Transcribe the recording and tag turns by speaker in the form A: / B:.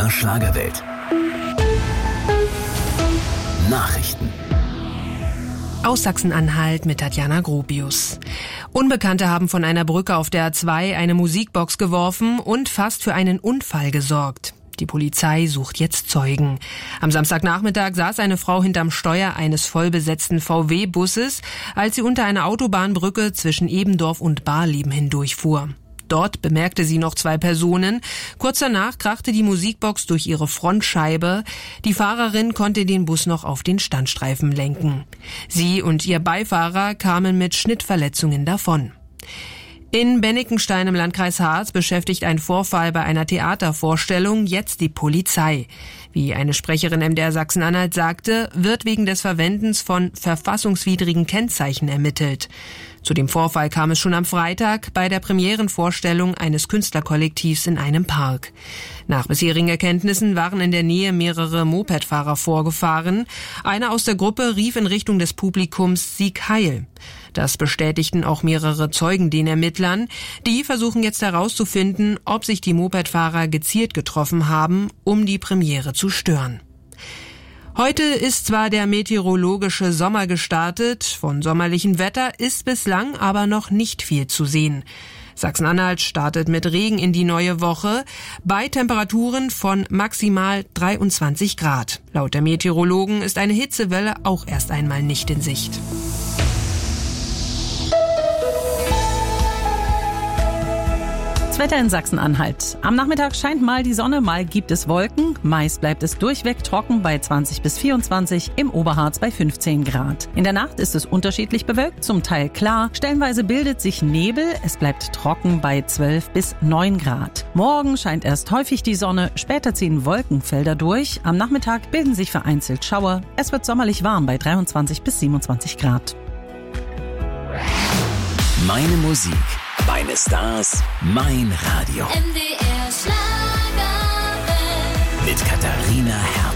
A: MDR Schlagerwelt. Nachrichten.
B: Aus Sachsen-Anhalt mit Tatjana Gropius. Unbekannte haben von einer Brücke auf der A2 eine Musikbox geworfen und fast für einen Unfall gesorgt. Die Polizei sucht jetzt Zeugen. Am Samstagnachmittag saß eine Frau hinterm Steuer eines vollbesetzten VW-Busses, als sie unter einer Autobahnbrücke zwischen Ebendorf und Barleben hindurchfuhr. Dort bemerkte sie noch 2 Personen. Kurz danach krachte die Musikbox durch ihre Frontscheibe. Die Fahrerin konnte den Bus noch auf den Standstreifen lenken. Sie und ihr Beifahrer kamen mit Schnittverletzungen davon. In Bennikenstein im Landkreis Harz beschäftigt ein Vorfall bei einer Theatervorstellung jetzt die Polizei. Wie eine Sprecherin MDR Sachsen-Anhalt sagte, wird wegen des Verwendens von verfassungswidrigen Kennzeichen ermittelt. Zu dem Vorfall kam es schon am Freitag bei der Premierenvorstellung eines Künstlerkollektivs in einem Park. Nach bisherigen Erkenntnissen waren in der Nähe mehrere Mopedfahrer vorgefahren. Einer aus der Gruppe rief in Richtung des Publikums „Sieg Heil!". Das bestätigten auch mehrere Zeugen den Ermittlern. Die versuchen jetzt herauszufinden, ob sich die Mopedfahrer gezielt getroffen haben, um die Premiere zu stören. Heute ist zwar der meteorologische Sommer gestartet, von sommerlichem Wetter ist bislang aber noch nicht viel zu sehen. Sachsen-Anhalt startet mit Regen in die neue Woche bei Temperaturen von maximal 23 Grad. Laut der Meteorologen ist eine Hitzewelle auch erst einmal nicht in Sicht.
C: Das Wetter in Sachsen-Anhalt. Am Nachmittag scheint mal die Sonne, mal gibt es Wolken. Meist bleibt es durchweg trocken bei 20 bis 24, im Oberharz bei 15 Grad. In der Nacht ist es unterschiedlich bewölkt, zum Teil klar. Stellenweise bildet sich Nebel, es bleibt trocken bei 12 bis 9 Grad. Morgen scheint erst häufig die Sonne, später ziehen Wolkenfelder durch. Am Nachmittag bilden sich vereinzelt Schauer. Es wird sommerlich warm bei 23 bis 27 Grad.
A: Meine Musik, meine Stars, mein Radio.
D: MDR Schlagerwelt.
A: Mit Katharina Herz.